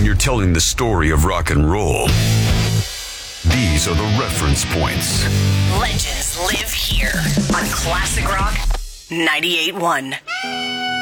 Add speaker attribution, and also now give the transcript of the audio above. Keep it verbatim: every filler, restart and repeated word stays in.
Speaker 1: when you're telling the story of rock and roll. These are the reference points.
Speaker 2: Legends live here on Classic Rock ninety-eight point one.